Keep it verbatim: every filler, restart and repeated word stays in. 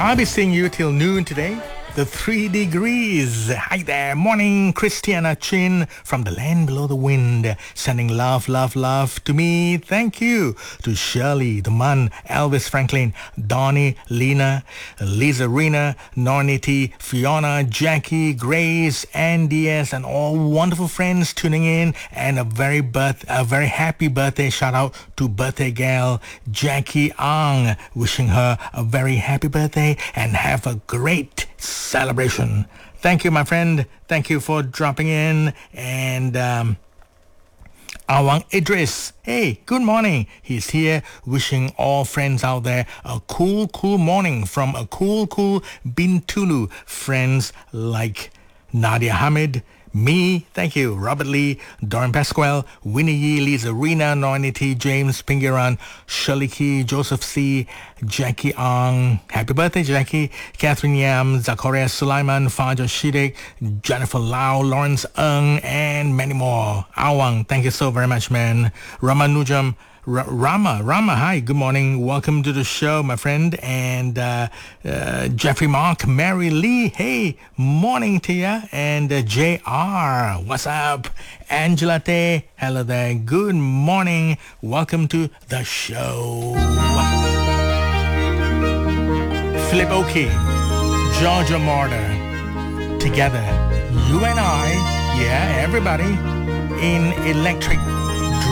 I'll be seeing you till noon today. The three degrees. Hi there. Morning, Christiana Chin from the land below the wind. Sending love, love, love to me. Thank you. To Shirley, the man, Elvis Franklin, Donnie, Lena, Lisa Rena, Nornity, Fiona, Jackie, Grace, Andy S, and all wonderful friends tuning in. And a very birth, a very happy birthday shout out to birthday gal Jackie Ang. Wishing her a very happy birthday and have a great celebration. Thank you, my friend. Thank you for dropping in. And um, Awang Idris, hey, good morning. He's here wishing all friends out there a cool, cool morning from a cool, cool Bintulu. Friends like Nadia Hamid, me, thank you, Robert Lee, Doran Pasquale, Winnie Yee, Lisa Rena, Nornity, James Pingiran, Shirley Key, Joseph C, Jackie Ang, happy birthday Jackie, Catherine Yam, Zakaria Sulaiman, Fajar Shidik, Jennifer Lau, Lawrence Ng, and many more. Awang, thank you so very much, man. Ramanujam, R- Rama, Rama, hi, good morning. Welcome to the show, my friend. And uh, uh, Jeffrey Mark, Mary Lee, hey, morning to ya. And uh, J R, what's up? Angela Tay, hello there, good morning. Welcome to the show. Philip Oakey, Georgia Marder, together, you and I, yeah, everybody, in Electric